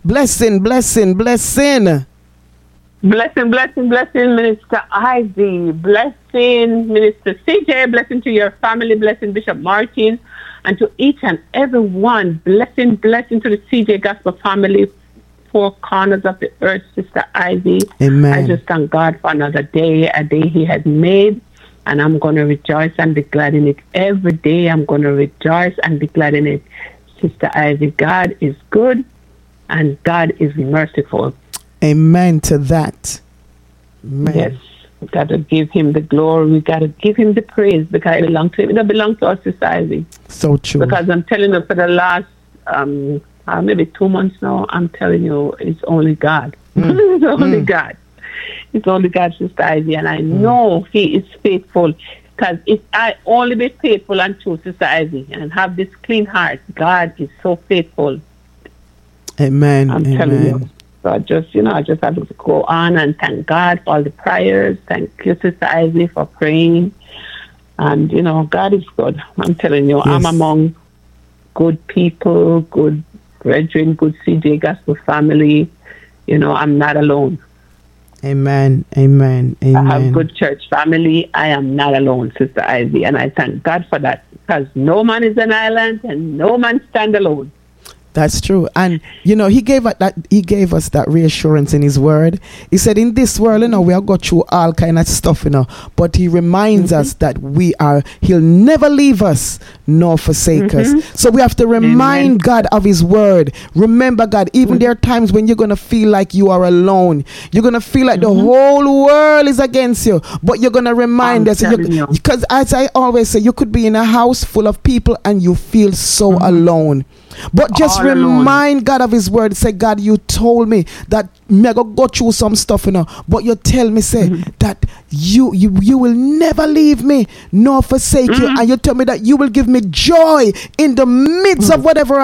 Blessing. Blessing, Minister Ivy. Blessing, Minister CJ. Blessing to your family. Blessing, Bishop Martin. And to each and every one. Blessing to the CJ Gospel family. Four corners of the earth, Sister Ivy. Amen. I just thank God for another day, a day He has made. And I'm going to rejoice and be glad in it. Every day I'm going to rejoice and be glad in it. Sister Ivy, God is good and God is merciful. Amen to that. Amen. Yes. We got to give Him the glory. We got to give Him the praise because it belongs to Him. It don't belong to us, Sister Ivy. So true. Because I'm telling you, for the last maybe 2 months now, I'm telling you, it's only God. It's only God. It's only God, Sister Ivy. And I know He is faithful. Because if I only be faithful and true, Sister Ivy, and have this clean heart, God is so faithful. Amen. I'm telling you. So I just have to go on and thank God for all the prayers. Thank you, Sister Ivy, for praying. And, God is good. I'm telling you, yes. I'm among good people, good brethren, good CJ Gospel family. I'm not alone. Amen. I have good church family. I am not alone, Sister Ivy. And I thank God for that. Because no man is an island and no man stand alone. That's true. And he gave us that reassurance in His word. He said, in this world, we have got through all kind of stuff, but He reminds us that He'll never leave us nor forsake us. So we have to remind God of His word. Remember, God, even there are times when you're going to feel like you are alone. You're going to feel like the whole world is against you, but you're going to remind us. Because as I always say, you could be in a house full of people and you feel so alone. But just remind God of His word. Say, God, you told me that me go through some stuff, but you tell me, say, that you will never leave me nor forsake you, and you tell me that you will give me joy in the midst of whatever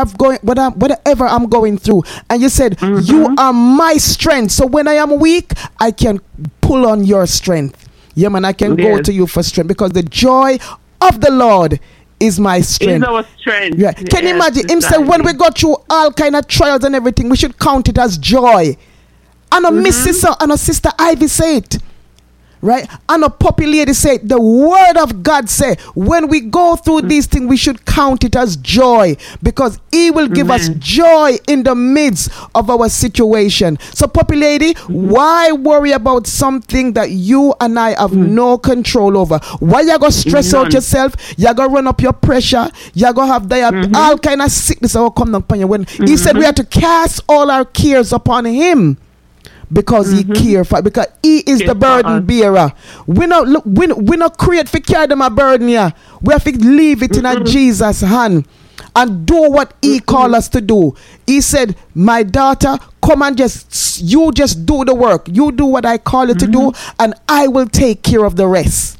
I'm going through. And you said, you are my strength. So when I am weak, I can pull on your strength. Yeah, man, I can go to you for strength because the joy of the Lord is my strength. Is our strength. Yeah. Can you imagine? Him say when we go through all kind of trials and everything, we should count it as joy. And a sister Ivy say it. Right? And a puppy lady say it. The word of God say when we go through these things, we should count it as joy because He will give us joy in the midst of our situation. So puppy lady, why worry about something that you and I have no control over? Why you go stress out yourself? You go run up your pressure. You go have diabetes, all kind of sickness that will come down upon you. When He said we have to cast all our cares upon Him. Because He cares for, because He is the burden bearer. We not create for carry them a burden here. We have to leave it in Jesus' hand and do what He called us to do. He said, my daughter, come and just do the work. You do what I call you to do, and I will take care of the rest.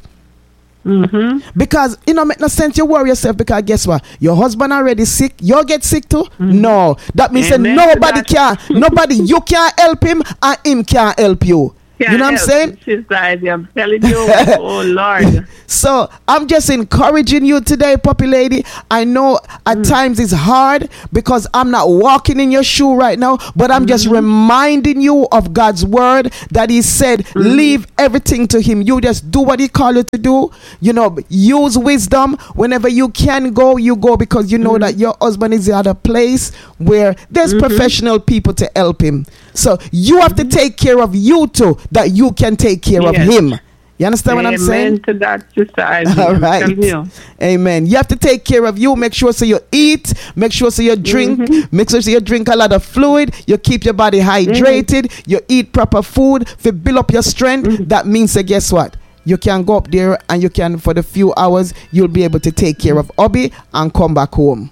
Because make no sense you worry yourself because guess what, your husband already sick, you get sick too. No, that means that nobody you can't help him and him can't help you. You know what I'm saying? I'm telling you. Oh Lord. So I'm just encouraging you today, puppy lady. I know at times it's hard because I'm not walking in your shoe right now, but I'm just reminding you of God's word that He said, leave everything to Him. You just do what He called you to do. Use wisdom. Whenever you can go, you go, because you know that your husband is at a place where there's professional people to help him. So you have to take care of you too, that you can take care of him. You understand what I'm saying? Amen to that, Sister Ivy. All right. Amen. You have to take care of you. Make sure so you eat. Make sure so you drink. Make sure so you drink a lot of fluid. You keep your body hydrated. You eat proper food to build up your strength. That means that guess what? You can go up there and you can, for the few hours, you'll be able to take care of Obi and come back home.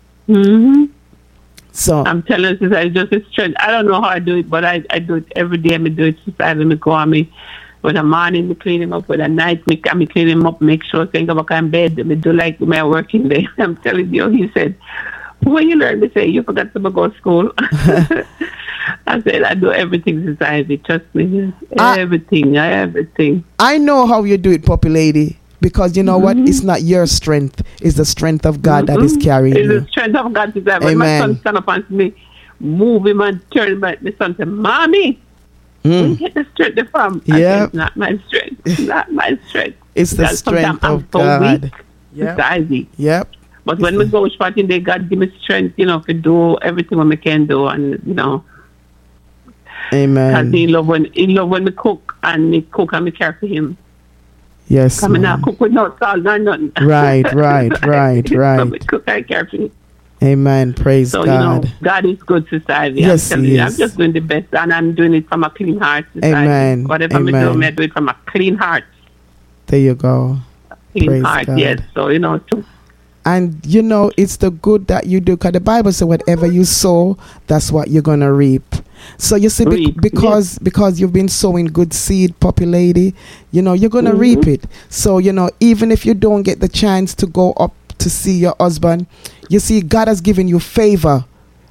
So I'm telling you, it's just a strength. I don't know how I do it, but I do it every day. I do it. I go on me. When the morning, I clean him up. When the night, I clean him up. Make sure I go back in bed. I do like my working day. I'm telling you, he said, when you learn to say, you forgot to go to school. I said, I do everything society. Trust me. Everything. I know how you do it, puppy lady. Because you know what? It's not your strength. It's the strength of God that is carrying you. It's the strength of God. When my son stand up and me, move him and turn him. My son said, "Mommy, where you get the strength from?" I said, "It's not my strength. It's not my strength. It's the Because strength sometimes of God. It's Ivy. Yep. But when we go shopping, they God give me strength, to do everything what I can do, and Amen. because he love when we cook, and me cook and me care for him. Yes. Come and cook with no salt or nothing. Right. So we cook and care for him. Amen. Praise So God. God is good, Sister Ivy. Yes, I'm telling He you, I'm is. just doing the best, and I'm doing it from a clean heart, Sister Amen. Ivy. Whatever Amen. I do it from a clean heart. There you go. Clean Praise heart, God. yes. So And it's the good that you do, because the Bible says whatever you sow, that's what you're gonna reap. So you see, Reap, because you've been sowing good seed, Poppy Lady, you're gonna reap it. So even if you don't get the chance to go up to see your husband, you see, God has given you favor.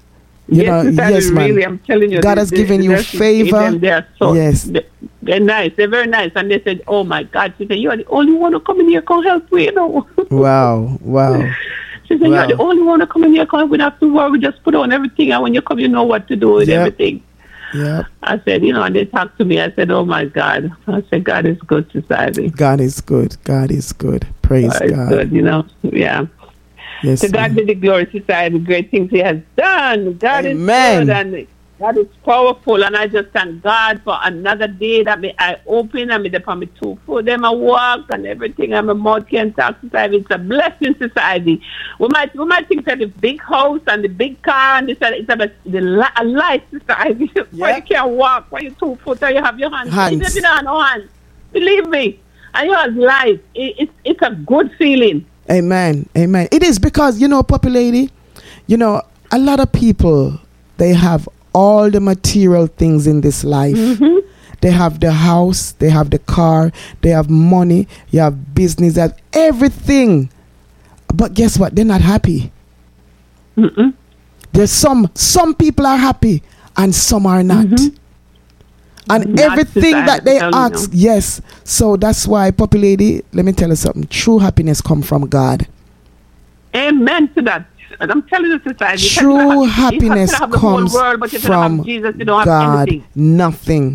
Yes, man. really, I'm telling you, God has given you favor. They're so, Yes. they're nice. They're very nice. And they said, "Oh my God," she said, "You are the only one who come in here can help me." Wow. She said, "You're the only one who come in here can help. We don't have to worry. We just put on everything, and when you come, you know what to do with everything." Yeah. I said, and they talked to me. I said, "Oh my God." I said, "God is good, society. God is good. God is good. Praise God. God. Is good, yeah." Yes. To God be the glory, society, the great things He has done. God Amen. is good and God is powerful. And I just thank God for another day that I open and upon me 2 foot, them I walk and everything. And my mouth can talk, society. It's a blessing, society. We might think that the big house and the big car and it's about a life, society. Where you can't walk, where you 2 foot, or you have your hands. Even if you don't have no hands, believe me. And you have life. It's a good feeling. Amen. It is because, Poppy Lady, a lot of people, they have all the material things in this life. Mm-hmm. They have the house, they have the car, they have money, you have business, they have everything. But guess what? They're not happy. Mm-mm. There's some people are happy and some are not. Mm-hmm. And Not everything that they ask, you. yes. So that's why, Poppy Lady, let me tell you something. True happiness comes from God. Amen to that. And I'm telling you, society. True happiness comes from Jesus, you don't have God. anything. Nothing.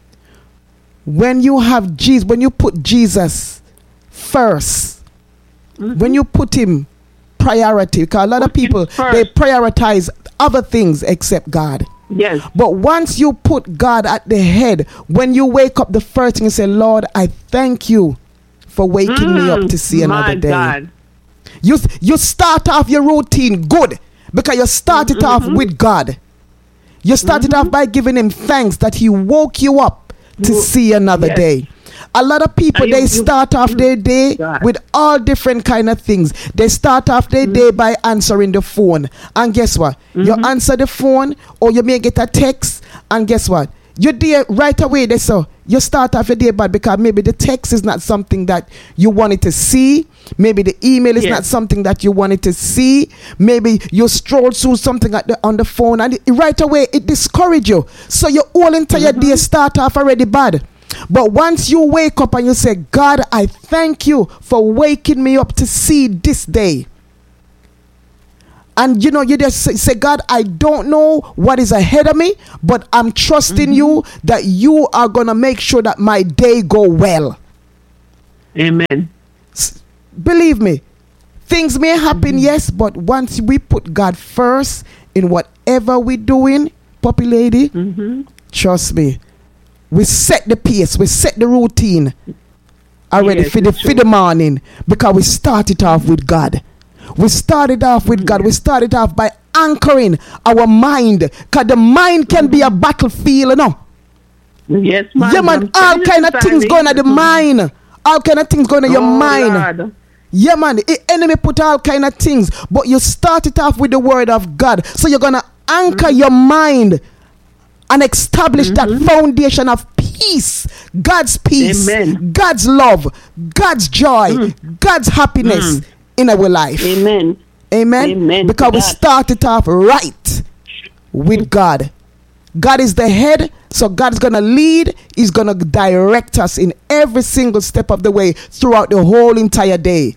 When you have Jesus, when you put Jesus first, when you put Him priority, because a lot of people, they prioritize other things except God. Yes. But once you put God at the head, when you wake up, the first thing you say, "Lord, I thank you for waking me up to see another day." God. You start off your routine good because you start it off with God. You start it off by giving Him thanks that He woke you up to see another day. A lot of people, they start off their day with all different kind of things. They start off their day by answering the phone. And guess what? You answer the phone, or you may get a text, and guess what? Your day right away, you start off your day bad because maybe the text is not something that you wanted to see. Maybe the email is not something that you wanted to see. Maybe you stroll through something on the phone, and right away it discourages you. So your whole entire day start off already bad. But once you wake up and you say, "God, I thank you for waking me up to see this day." And you just say, "God, I don't know what is ahead of me, but I'm trusting you that you are going to make sure that my day go well." Amen. Believe me, things may happen, yes, but once we put God first in whatever we're doing, Poppy Lady, trust me, we set the pace, we set the routine already for the morning, because we started off with God. We started off with God. We started off by anchoring our mind, because the mind can be a battlefield, Yes, man. Yeah, man, all kind of things going on the mind. All kind of things going on your mind. Lord. Yeah, man, the enemy put all kind of things, but you start it off with the word of God. So you're going to anchor your mind and establish that foundation of peace, God's peace, God's love, God's joy, God's happiness in our life. Amen. Amen. Because we started off right with God. God is the head, so God's going to lead. He's going to direct us in every single step of the way throughout the whole entire day.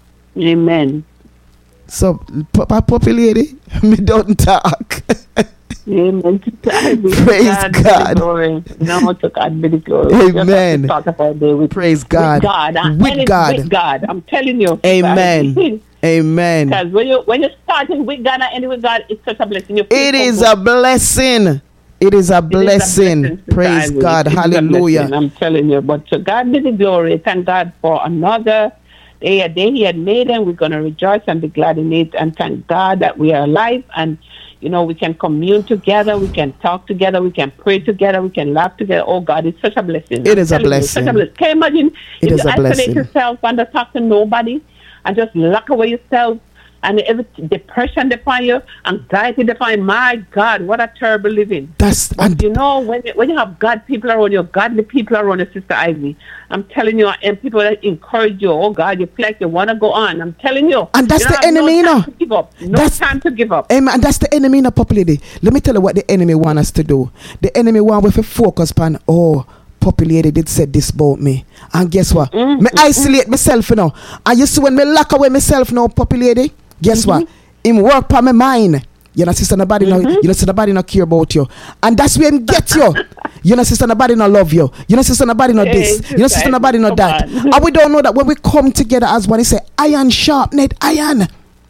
Amen. So, Poppy Lady, me don't talk. Amen. Praise God. No, to God be the glory. Amen. Start of our day with, praise God. With God. With God. With God. I'm telling you. Amen. Amen. Because when you're starting with God and ending with God, it's such a blessing. It is a blessing. It is a blessing. Praise God. Hallelujah. I'm telling you. But to God be the glory. Thank God for another day, a day He had made, and we're going to rejoice and be glad in it. And thank God that we are alive, and we can commune together, we can talk together, we can pray together, we can laugh together. Oh God, it's such a blessing. It is a blessing. Such a blessing. Can you imagine if you isolate yourself and don't talk to nobody and just lock away yourself, and every depression upon you, anxiety upon you? My God, what a terrible living. When you have God people around you, godly people around you, Sister Ivy, I'm telling you, and people that encourage you, oh God, you feel like you want to go on. I'm telling you. And that's the enemy, no time to give up. Time to give up. Amen. And that's the enemy, Papa Lady. Let me tell you what the enemy want us to do. The enemy want us to focus on, Poppy Lady did said this about me. And guess what? Me isolate myself, And you see when me lock away myself now, Poppy Lady, guess what? Him work on my mind. Sister, nobody nobody no care about you. And that's where him get you. Sister, nobody no love you. Sister, nobody no this. Sister, nobody no that. And we don't know that when we come together as one, he say, iron sharpened iron.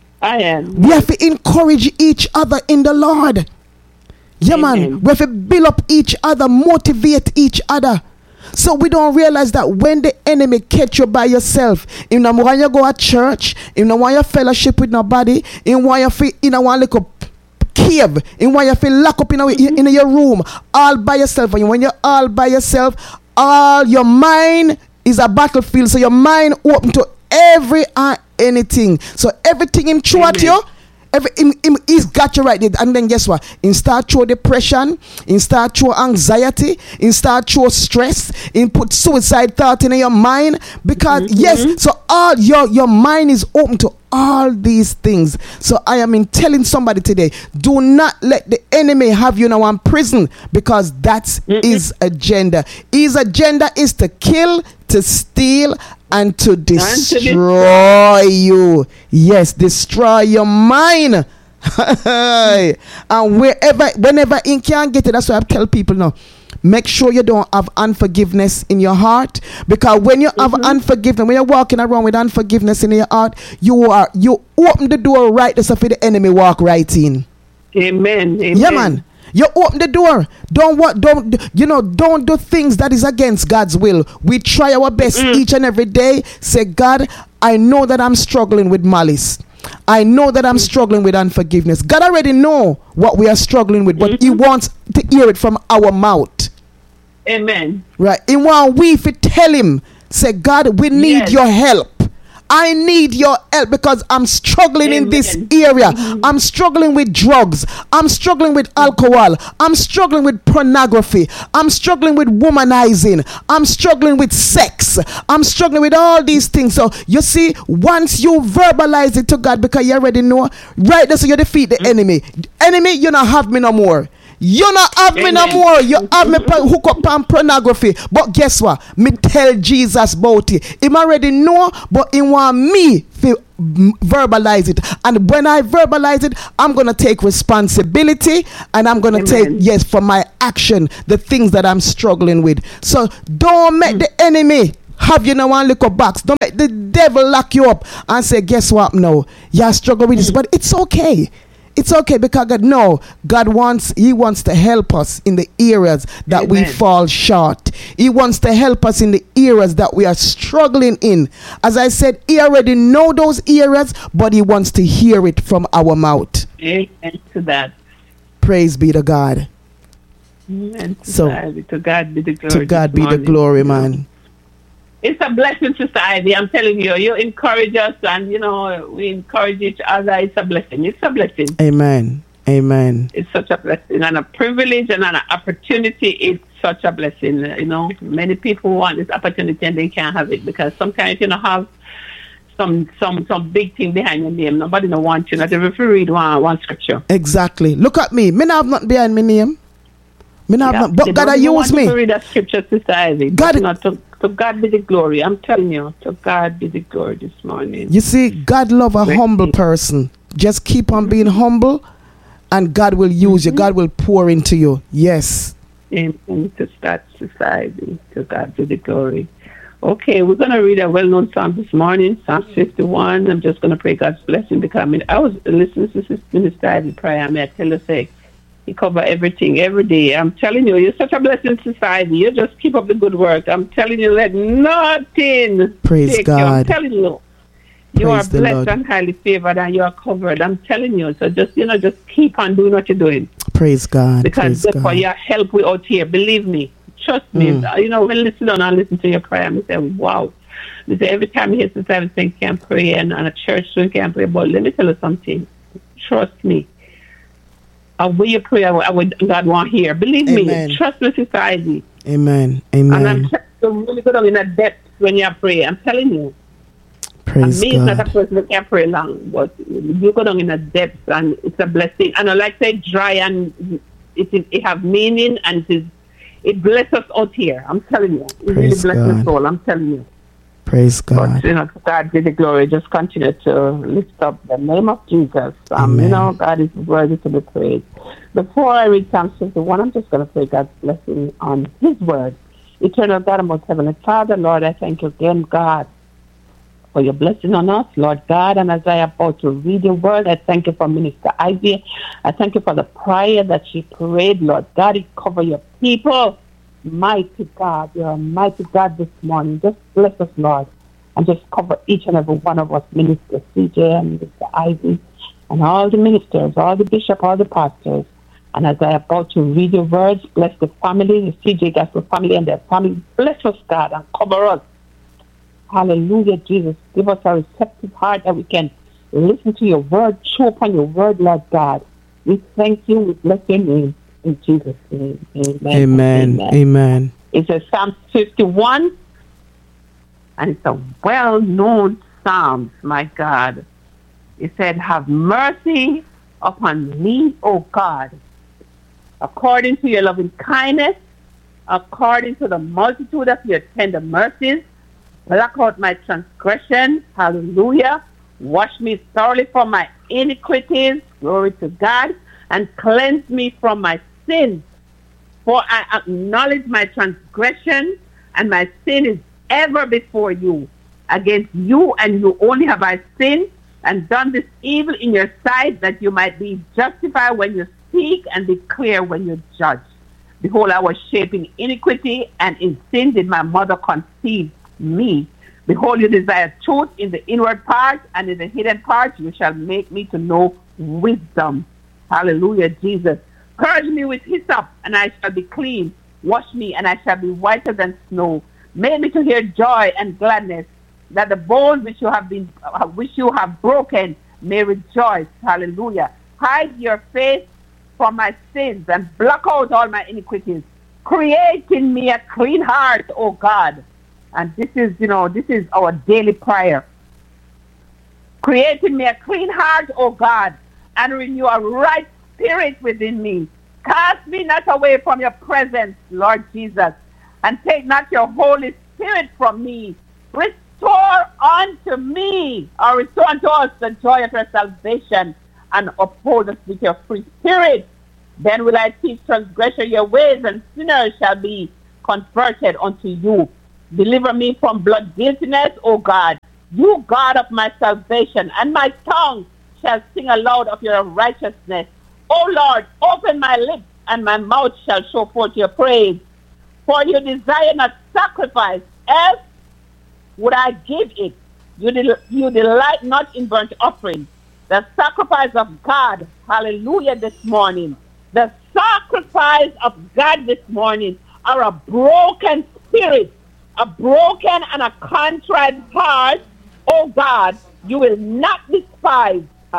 We have to encourage each other in the Lord. Yeah, man. We have to build up each other, motivate each other. So we don't realize that when the enemy catch you by yourself, if no want you go to church, if no want you fellowship with nobody, if want you feel in a one little cave, if want you feel locked up in your room all by yourself, and when you're all by yourself, all your mind is a battlefield. So your mind open to every and anything. So everything him throw at you. He's got you right there. And then guess what? In start through depression, in start through anxiety, in start through stress, in put suicide thought in your mind. Because so all your mind is open to all these things. So I am telling somebody today, do not let the enemy have you now in prison, because that's his agenda. His agenda is to kill, to steal, and to destroy you. Yes, destroy your mind. And whenever he can get it, that's why I tell people now, make sure you don't have unforgiveness in your heart, because when you have unforgiveness, when you're walking around with unforgiveness in your heart, you open the door right there so for the enemy walk right in. Amen. Yeah, man. You open the door. Don't do things that is against God's will. We try our best each and every day. Say, God, I know that I'm struggling with malice. I know that I'm struggling with unforgiveness. God already know what we are struggling with, but He wants to hear it from our mouth. Amen. Right. In one we if tell Him, say, God, we need your help. I need your help because I'm struggling in this area. I'm struggling with drugs. I'm struggling with alcohol. I'm struggling with pornography. I'm struggling with womanizing. I'm struggling with sex. I'm struggling with all these things. So you see, once you verbalize it to God, because you already know, right there, so you defeat the enemy. Enemy, you don't have me no more. You not have me no more. You have me hook up on pornography. But guess what? Me tell Jesus about it. He already know, but he want me to verbalize it. And when I verbalize it, I'm going to take responsibility, and I'm going to take, for my action, the things that I'm struggling with. So don't make the enemy have you now one little box. Don't make the devil lock you up and say, guess what? No, you struggle with this, but it's okay. It's okay, because God wants to help us in the areas that we fall short. He wants to help us in the areas that we are struggling in. As I said, He already know those areas, but He wants to hear it from our mouth. Amen to that. Praise be to God. Amen to God be the glory. To God be the glory, man. It's a blessing, Sister Ivy. I'm telling you, you encourage us, and we encourage each other. It's a blessing. It's a blessing. Amen. Amen. It's such a blessing and a privilege and an opportunity. It's such a blessing. Many people want this opportunity and they can't have it, because sometimes you have some big thing behind your name. Nobody don't want you. Not even if you read one scripture. Exactly. Look at me. Me not have nothing behind my name. But God I use me. To read that scripture, Sister Ivy. God, not to God be the glory. I'm telling you, to God be the glory this morning. You see, God love a humble person. Just keep on being humble, And God will use you. God will pour into you. Yes. Amen. To start society. To God be the glory. Okay, we're going to read a well-known psalm this morning, Psalm 51. I'm just going to pray God's blessing because I was listening to Sister Minister Ivy prayer. I tell you, say, he cover everything every day. I'm telling you, you're such a blessing to society. You just keep up the good work. I'm telling you, let nothing praise take God. you. I'm telling you, you Praise are the blessed Lord. and highly favored, and you are covered. I'm telling you. So just just keep on doing what you're doing. Praise God. Because Praise for God. your help, we out here. Believe me. Trust me. When listen down and listen to your prayer, I say, wow. I say, every time you hear Sister Ivy saying can't pray and a church doing can't pray, but let me tell you something. Trust me. When you pray, I would God want here. Believe Amen. me. Trust me, Sister Ivy. Amen. And I'm Amen. really good in a depth when you pray. I'm telling you. Praise Me is not a God. person that can pray long, but you go down in a depth and it's a blessing. And I like to say dry and it have meaning and it blesses us out here. I'm telling you. It really Praise blesses God. us all. I'm telling you. Praise God. But, to God be the glory. Just continue to lift up the name of Jesus. Amen. God is worthy to be praised. Before I read Psalm 51, I'm just going to pray God's blessing on His word. Eternal God and most heavenly Father, Lord, I thank you again, God, for your blessing on us, Lord God. And as I am about to read your word, I thank you for Minister Ivy. I thank you for the prayer that she prayed, Lord God. It cover your people. Mighty God, you're a mighty God this morning. Just bless us, Lord, and just cover each and every one of us, Minister CJ and Minister Ivy, and all the ministers, all the bishops, all the pastors. And as I am about to read your words, bless the family, the CJ Gospel family and their family. Bless us, God, and cover us. Hallelujah, Jesus. Give us a receptive heart that we can listen to your word, chew upon your word, Lord God. We thank you. We bless your name. In Jesus' name, amen. Amen. Amen. It's a Psalm 51, and it's a well-known psalm, my God. It said, have mercy upon me, O God, according to your loving kindness, according to the multitude of your tender mercies. Blot out my transgression, hallelujah. Wash me thoroughly from my iniquities, glory to God, and cleanse me from my sins. For I acknowledge my transgression, and my sin is ever before you. Against you and you only have I sinned, and done this evil in your sight, that you might be justified when you speak, and declare when you judge. Behold, I was shaping iniquity, and in sin did my mother conceive me. Behold, you desire truth in the inward part, and in the hidden part you shall make me to know wisdom. Hallelujah, Jesus. Purge me with hyssop, and I shall be clean. Wash me, and I shall be whiter than snow. Make me to hear joy and gladness, that the bones which you have broken may rejoice. Hallelujah. Hide your face from my sins, and block out all my iniquities. Create in me a clean heart, O God. And this is our daily prayer. Create in me a clean heart, O God, and renew a right spirit within me. Cast me not away from your presence, Lord Jesus, and take not your Holy Spirit from me. Restore unto me, or restore unto us the joy of your salvation, and uphold us with your free spirit. Then will I teach transgressor your ways, and sinners shall be converted unto you. Deliver me from blood guiltiness, O God, you God of my salvation, and my tongue shall sing aloud of your righteousness. O Lord, open my lips, and my mouth shall show forth your praise. For you desire not sacrifice, else would I give it. You delight not in burnt offering. The sacrifice of God, hallelujah, this morning. The sacrifice of God this morning are a broken spirit, a broken and a contrite heart. Oh God, you will not despise.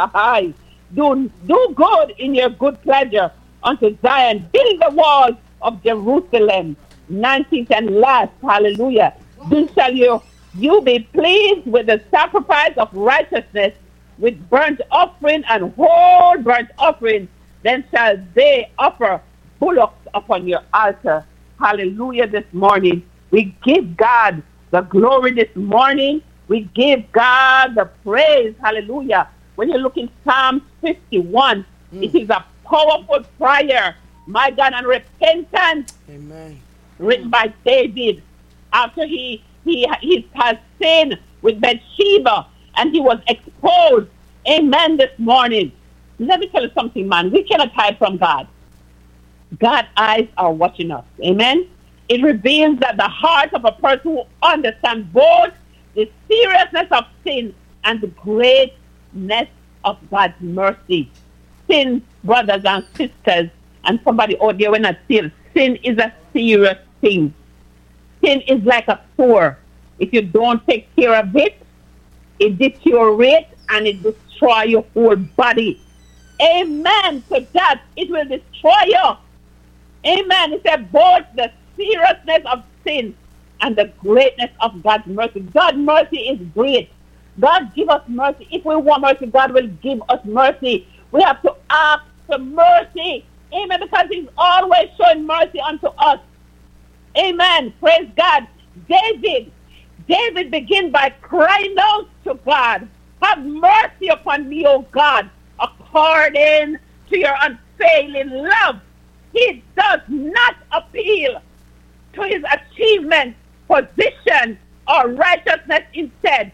Do good in your good pleasure unto Zion. Build the walls of Jerusalem. 19th and last, hallelujah. Then shall you be pleased with the sacrifice of righteousness, with burnt offering and whole burnt offering. Then shall they offer bullocks upon your altar. Hallelujah this morning. We give God the glory this morning. We give God the praise. Hallelujah. When you look in Psalm 51, it is a powerful prayer, my God, and repentance Amen. written by David after he has sinned with Bathsheba and he was exposed. Amen. This morning, let me tell you something, man. We cannot hide from God. God's eyes are watching us. Amen. It reveals that the heart of a person who understands both the seriousness of sin and the greatness of God's mercy. Sin, brothers and sisters, and somebody out there when I still, sin is a serious thing. Sin is like a sore. If you don't take care of it, it deteriorates and it destroys your whole body. Amen to that. It will destroy you. Amen. It said both the seriousness of sin and the greatness of God's mercy. God's mercy is great. God give us mercy. If we want mercy, God will give us mercy. We have to ask for mercy. Amen. Because he's always showing mercy unto us. Amen. Praise God. David began by crying out to God. Have mercy upon me, O God, according to your unfailing love. He does not appeal to his achievement, position, or righteousness instead.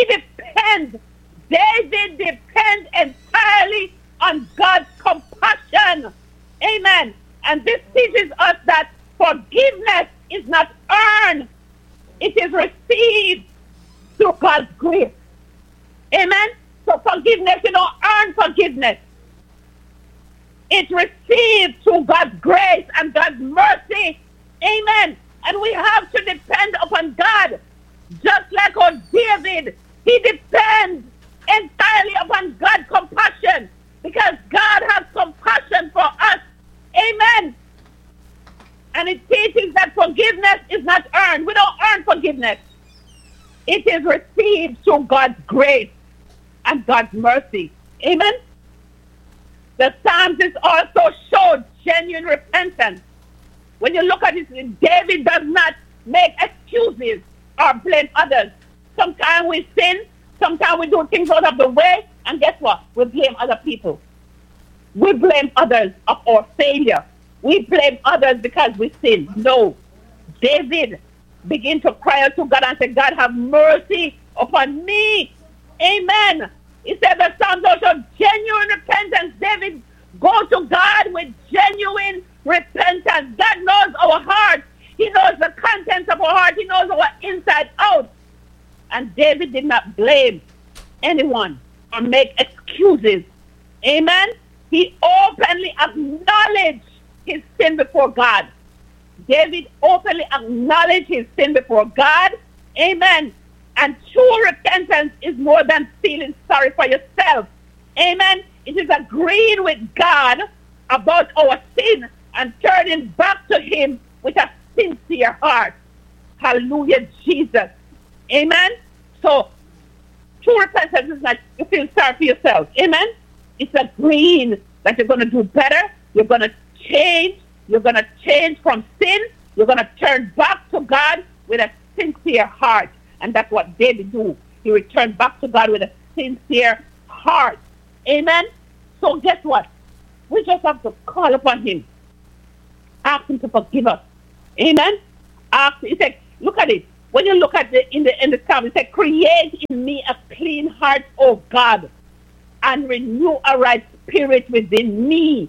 David depends entirely on God's compassion. Amen. And this teaches us that forgiveness is not earned. It is received through God's grace. Amen. So forgiveness, you don't earn forgiveness. It's received through God's grace and God's mercy. Amen. And we have to depend upon God. Just like on David, he depends entirely upon God's compassion. Because God has compassion for us. Amen. And it teaches that forgiveness is not earned. We don't earn forgiveness. It is received through God's grace and God's mercy. Amen. The Psalms also showed genuine repentance. When you look at it, David does not make excuses or blame others. Sometimes we sin, sometimes we do things out of the way, and guess what? We blame other people. We blame others of our failure. We blame others because we sin. No. David began to cry out to God and say, God, have mercy upon me. Amen. He said the Psalms also genuine repentance. David, go to God with genuine repentance. God knows our heart. He knows the contents of our heart. He knows our inside out. And David did not blame anyone or make excuses. Amen. He openly acknowledged his sin before God. David openly acknowledged his sin before God. Amen. And true repentance is more than feeling sorry for yourself. Amen. It is agreeing with God about our sin and turning back to him with a sincere heart. Hallelujah, Jesus. Amen. So, true repentance is not you feel sorry for yourself. Amen. It's agreeing that you're going to do better. You're going to change. You're going to change from sin. You're going to turn back to God with a sincere heart. And that's what David do. He returned back to God with a sincere heart. Amen. So guess what? We just have to call upon him. Ask him to forgive us. Amen. He said, look at it. When you look at in the Psalm, it said, create in me a clean heart, O God, and renew a right spirit within me.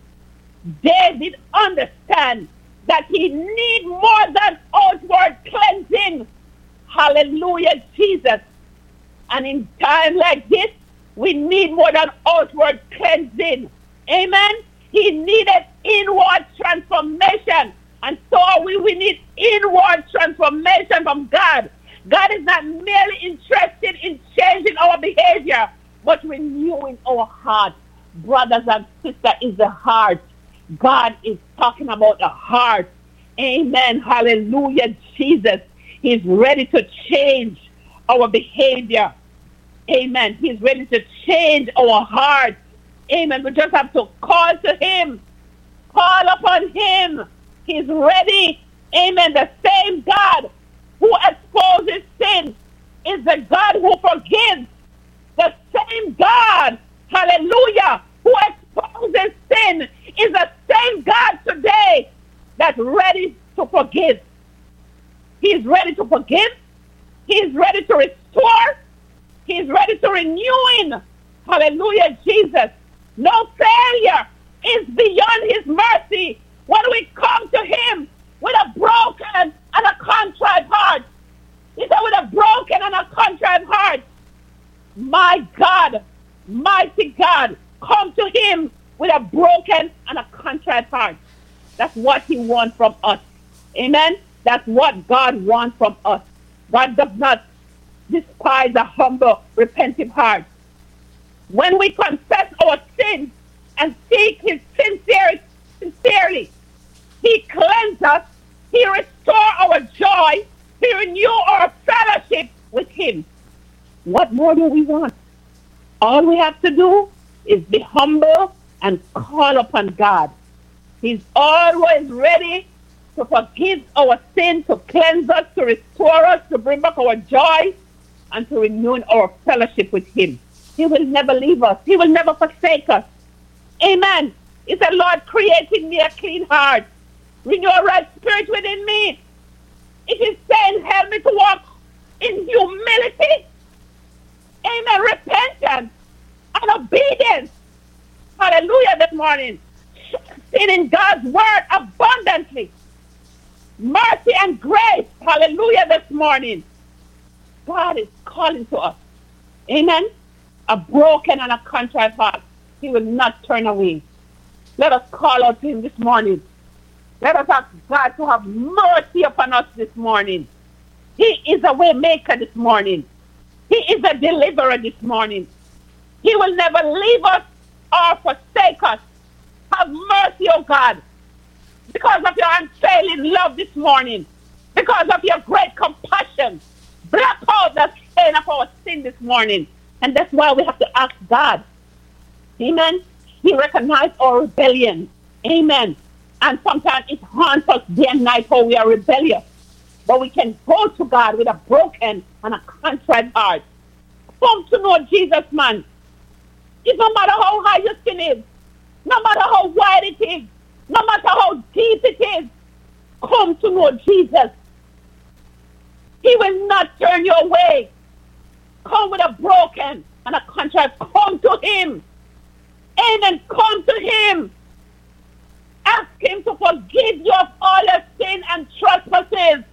David understands that he needs more than outward cleansing. Hallelujah, Jesus. And in time like this, we need more than outward cleansing. Amen. He needed inward transformation. And so we need inward transformation from God. God is not merely interested in changing our behavior, but renewing our heart. Brothers and sisters, is the heart. God is talking about the heart. Amen. Hallelujah, Jesus. He's ready to change our behavior. Amen. He's ready to change our heart. Amen. We just have to call to him. Call upon him. He's ready. Amen. The same God who exposes sin is the God who forgives. The same God, hallelujah, who exposes sin is the same God today that's ready to forgive. He's ready to forgive. He's ready to restore. He's ready to renew. Hallelujah, Jesus. No failure is beyond his mercy when we come to him with a broken and a contrite heart. He said, with a broken and a contrite heart, my God, mighty God, come to him with a broken and a contrite heart. That's what he wants from us. Amen? That's what God wants from us. God does not despise a humble, repentant heart. When we confess our sins and seek his sincerely, he cleanses us, he restores our joy, he renews our fellowship with him. What more do we want? All we have to do is be humble and call upon God. He's always ready to forgive our sins, to cleanse us, to restore us, to bring back our joy, and to renew our fellowship with him. He will never leave us. He will never forsake us. Amen. He said, Lord, create in me a clean heart. Renew a right spirit within me. It is saying, help me to walk in humility. Amen. Repentance and obedience. Hallelujah this morning. Trusting in God's word abundantly. Mercy and grace. Hallelujah this morning. God is calling to us. Amen. A broken and a contrite heart. He will not turn away. Let us call out to him this morning. Let us ask God to have mercy upon us this morning. He is a way maker this morning. He is a deliverer this morning. He will never leave us or forsake us. Have mercy, oh God, because of your unfailing love this morning, because of your great compassion. Blot out the stain of our sin this morning. And that's why we have to ask God. Amen. He recognizes our rebellion. Amen. And sometimes it haunts us day and night how we are rebellious. But we can go to God with a broken and a contrite heart. Come to know Jesus, man. It no matter how high your sin is, no matter how wide it is, no matter how deep it is, come to know Jesus. He will not turn you away. Come with a broken and a contrite. Come to him. Amen. Come to him. Ask him to forgive you of all your sin and trespasses.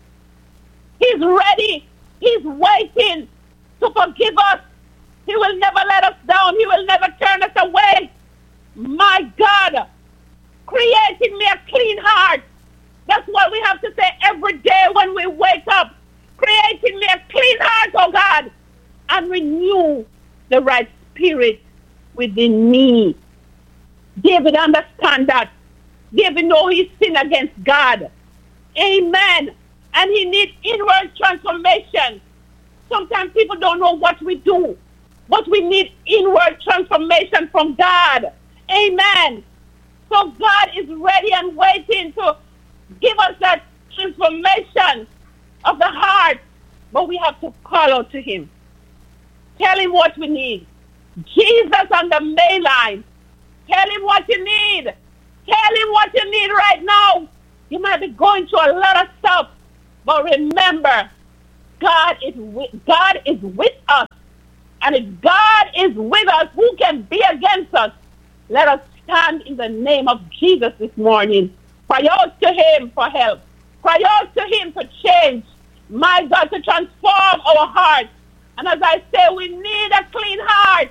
He's ready. He's waiting to forgive us. He will never let us down. He will never turn us away. My God, create in me a clean heart. That's what we have to say every day when we wake up. Create in me a clean heart, oh God, and renew the right spirit within me. David understand that. David know he sinned against God. Amen. And he needs inward transformation. Sometimes people don't know what we do, but we need inward transformation from God. Amen. So God is ready and waiting to give us that transformation of the heart, but we have to call out to him. Tell him what we need. Jesus on the main line. Tell him what you need. Tell him what you need right now. You might be going through a lot of stuff, but remember, God is with us. And if God is with us, who can be against us? Let us stand in the name of Jesus this morning. Cry out to him for help. Cry out to him for change. My God, to transform our hearts. And as I say, we need a clean heart,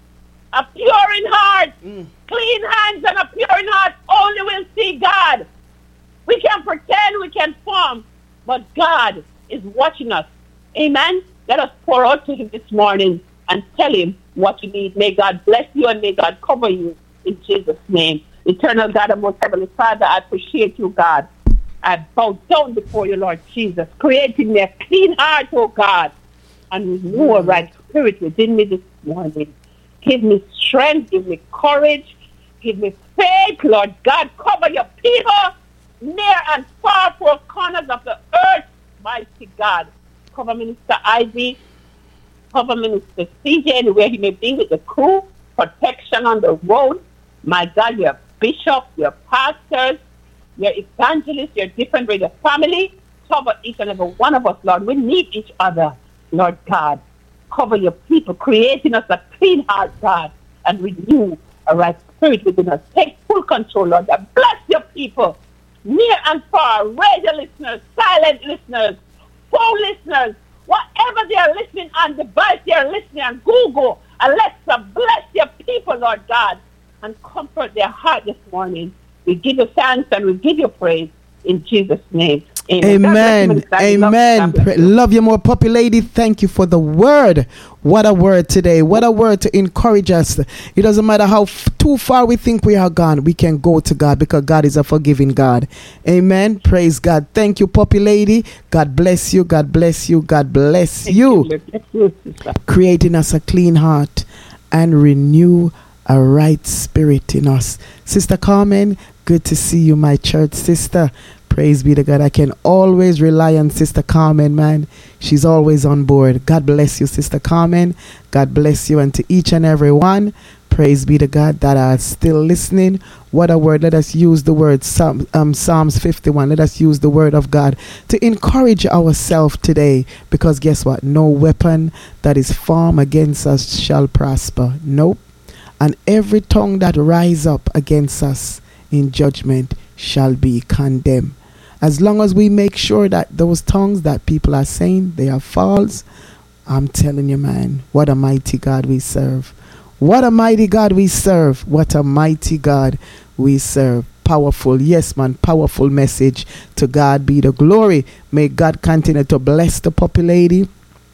a pure in heart, clean hands and a pure in heart. Only will see God. We can pretend, we can form, but God is watching us. Amen. Let us pour out to him this morning and tell him what you need. May God bless you and may God cover you in Jesus' name. Eternal God and most heavenly Father, I appreciate you, God. I bow down before you, Lord Jesus, creating me a clean heart, oh God, and renew a right spirit within me this morning. Give me strength, give me courage, give me faith, Lord God. Cover your people near and far, four corners of the earth, mighty God. Cover Minister Ivy, cover Minister CJ, anywhere he may be with the crew, protection on the road. My God, you have bishops, your pastors, your evangelists, your different radio family. Cover each and every one of us, Lord. We need each other, Lord God. Cover your people, creating us a clean heart, God, and renew a right spirit within us. Take full control, Lord God. Bless your people, near and far, radio listeners, silent listeners, phone listeners, whatever they are listening on device, they are listening on Google. Alexa, bless your people, Lord God, and comfort their heart this morning. We give you thanks and we give you praise in Jesus' name. Amen. Amen. Love you more, Puppy Lady. Thank you for the word. What a word today. What a word to encourage us. It doesn't matter how too far we think we are gone. We can go to God because God is a forgiving God. Amen. Praise God. Thank you, Puppy Lady. God bless you. God bless you. God bless you. Creating us a clean heart and renew a right spirit in us. Sister Carmen, good to see you, my church sister. Praise be to God. I can always rely on Sister Carmen, man. She's always on board. God bless you, Sister Carmen. God bless you, and to each and every one. Praise be to God that are still listening. What a word. Let us use the word Psalms 51. Let us use the word of God to encourage ourselves today. Because guess what? No weapon that is formed against us shall prosper. Nope. And every tongue that rise up against us in judgment shall be condemned. As long as we make sure that those tongues that people are saying, they are false, I'm telling you, man, what a mighty God we serve. What a mighty God we serve. What a mighty God we serve. Powerful, yes, man, powerful message. To God be the glory. May God continue to bless the Puppy Lady.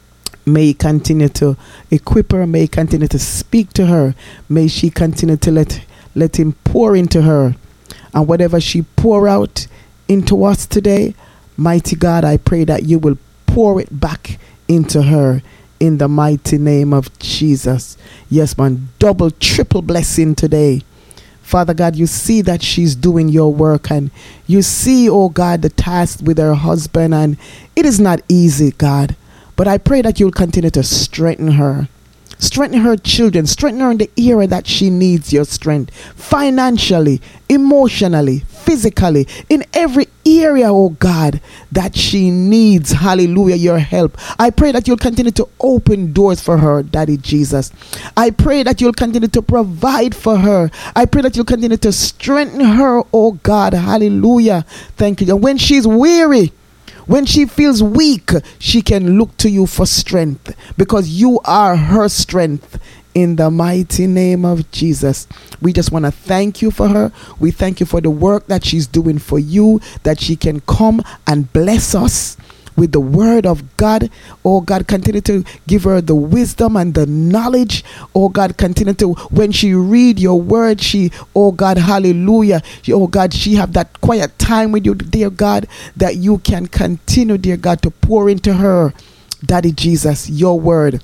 May He continue to equip her. May He continue to speak to her. May she continue to let Him pour into her. And whatever she pour out into us today, mighty God, I pray that you will pour it back into her in the mighty name of Jesus. Yes, man, double, triple blessing today. Father God, you see that she's doing your work, and you see, oh God, the task with her husband, and it is not easy, God. But I pray that you'll continue to strengthen her. Strengthen her children. Strengthen her in the area that she needs your strength. Financially, emotionally, physically, in every area, oh God, that she needs, hallelujah, your help. I pray that you'll continue to open doors for her, Daddy Jesus. I pray that you'll continue to provide for her. I pray that you'll continue to strengthen her, oh God, hallelujah. Thank you. And when she's weary, when she feels weak, she can look to you for strength, because you are her strength. In the mighty name of Jesus, we just want to thank you for her. We thank you for the work that she's doing for you, that she can come and bless us with the word of God. Oh God, continue to give her the wisdom and the knowledge. Oh God, continue to, when she read your word, she, oh God, hallelujah, oh God, she have that quiet time with you, dear God, that you can continue, dear God, to pour into her, Daddy Jesus, your word.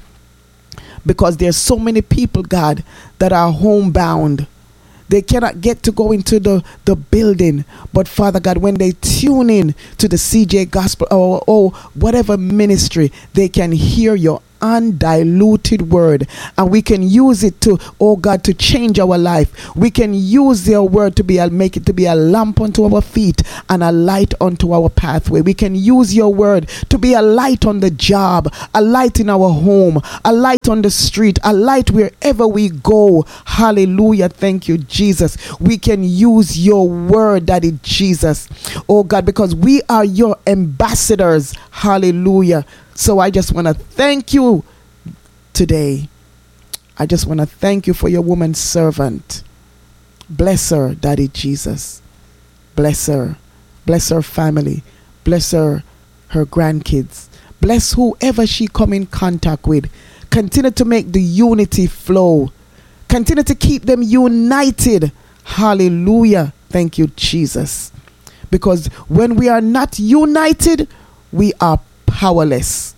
Because there's so many people, God, that are homebound. They cannot get to go into the building. But Father God, when they tune in to the CJ Gospel or whatever ministry, they can hear your undiluted word, and we can use it to, oh God, to change our life. We can use their word to make it to be a lamp unto our feet and a light unto our pathway. We can use your word to be a light on the job, a light in our home, a light on the street, a light wherever we go. Hallelujah. Thank you, Jesus. We can use your word, Daddy Jesus, oh God, because we are your ambassadors. Hallelujah. So I just want to thank you today. I just want to thank you for your woman servant. Bless her, Daddy Jesus. Bless her. Bless her family. Bless her grandkids. Bless whoever she come in contact with. Continue to make the unity flow. Continue to keep them united. Hallelujah. Thank you, Jesus. Because when we are not united, we are powerless.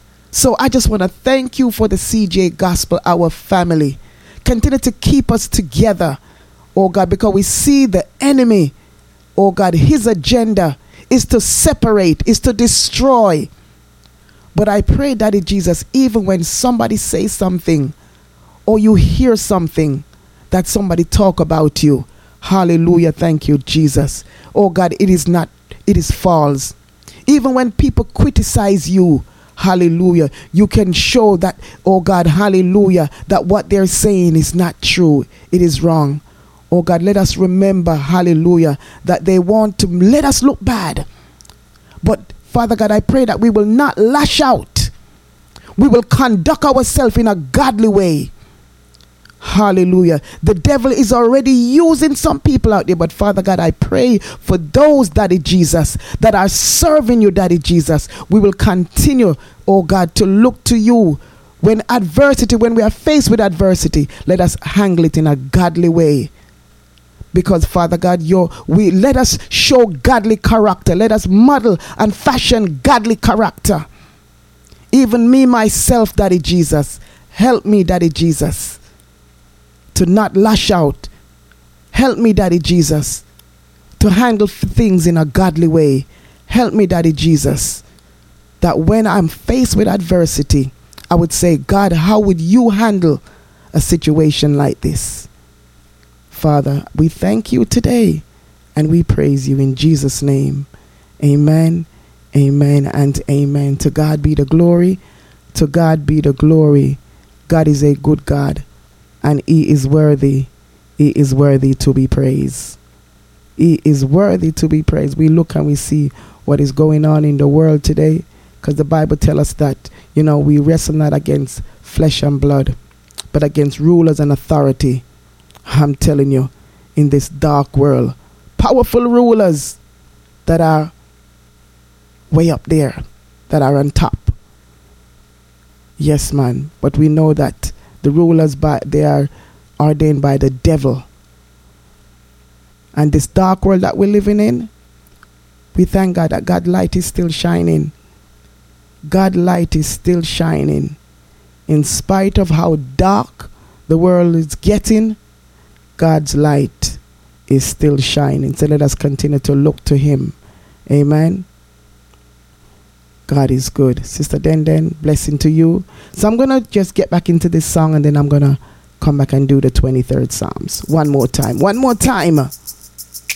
So I just want to thank you for the CJ Gospel, our family. Continue to keep us together, oh God, because we see the enemy, oh God, his agenda is to separate, is to destroy. But I pray, Daddy Jesus, even when somebody says something or you hear something that somebody talk about you, Hallelujah. Thank you, Jesus. Oh God, it is not, it is false. Even when people criticize you, hallelujah, you can show that, oh God, hallelujah, that what they're saying is not true. It is wrong. Oh God, let us remember, hallelujah, that they want to let us look bad. But Father God, I pray that we will not lash out. We will conduct ourselves in a godly way. Hallelujah. The devil is already using some people out there. But Father God, I pray for those, Daddy Jesus, that are serving you, Daddy Jesus. We will continue, oh God, to look to you. When we are faced with adversity, let us handle it in a godly way. Because Father God, let us show godly character. Let us model and fashion godly character. Even me, myself, Daddy Jesus. Help me, Daddy Jesus, to not lash out. Help me, Daddy Jesus, to handle things in a godly way. Help me, Daddy Jesus, that when I'm faced with adversity, I would say, God, how would you handle a situation like this? Father, we thank you today and we praise you in Jesus' name. Amen, amen, and amen. To God be the glory. To God be the glory. God is a good God and he is worthy. He is worthy to be praised. He is worthy to be praised. We look and we see what is going on in the world today, because the Bible tells us that, we wrestle not against flesh and blood, but against rulers and authority. I'm telling you, in this dark world, powerful rulers that are way up there, that are on top. Yes, man. But we know that the rulers, they are ordained by the devil. And this dark world that we're living in, we thank God that God's light is still shining. God's light is still shining. In spite of how dark the world is getting, God's light is still shining. So let us continue to look to him. Amen. God is good. Sister Den, blessing to you. So I'm going to just get back into this song and then I'm going to come back and do the 23rd Psalms. One more time.